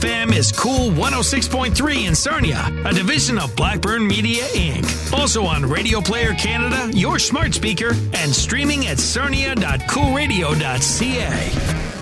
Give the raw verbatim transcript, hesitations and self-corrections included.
F M is Cool one oh six point three in Sarnia, a division of Blackburn Media, Incorporated. Also on Radio Player Canada, your smart speaker, and streaming at sarnia dot cool radio dot c a.